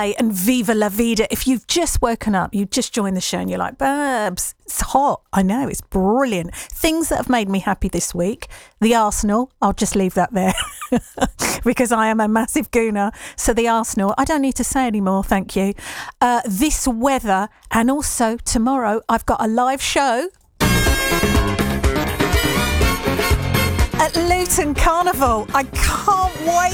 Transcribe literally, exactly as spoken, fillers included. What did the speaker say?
And Viva La Vida. If you've just woken up, you've just joined the show and you're like, Babs, it's hot. I know, it's brilliant. Things that have made me happy this week. The Arsenal, I'll just leave that there because I am a massive gooner. So the Arsenal, I don't need to say anymore, thank you. Uh, this weather, and also tomorrow I've got a live show at Luton Carnival. I can't wait.